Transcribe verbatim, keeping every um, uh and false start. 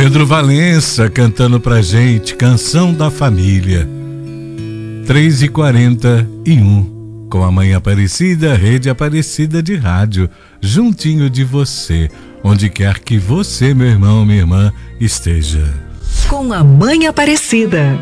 Pedro Valença cantando pra gente Canção da Família. três e quarenta e um, com a Mãe Aparecida, Rede Aparecida de Rádio, juntinho de você, onde quer que você, meu irmão, minha irmã, esteja. Com a Mãe Aparecida.